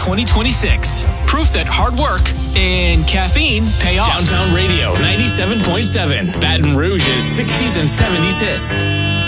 2026. Proof that hard work and caffeine pay off. Downtown Radio 97.7. Baton Rouge's 60s and 70s hits.